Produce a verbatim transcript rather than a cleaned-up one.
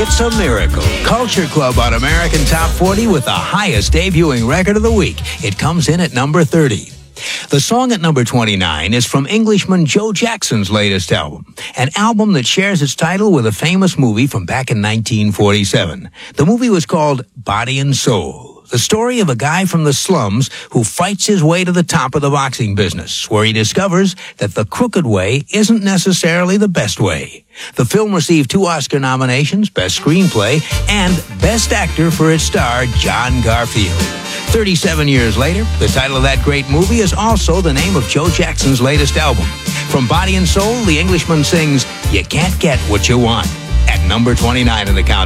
It's a Miracle. Culture Club on American Top forty with the highest debuting record of the week. It comes in at number thirty. The song at number twenty-nine is from Englishman Joe Jackson's latest album, an album that shares its title with a famous movie from back in nineteen forty-seven. The movie was called Body and Soul, the story of a guy from the slums who fights his way to the top of the boxing business, where he discovers that the crooked way isn't necessarily the best way. The film received two Oscar nominations, Best Screenplay and Best Actor for its star, John Garfield. thirty-seven years later, the title of that great movie is also the name of Joe Jackson's latest album. From Body and Soul, the Englishman sings, "You Can't Get What You Want," at number twenty-nine in the countdown.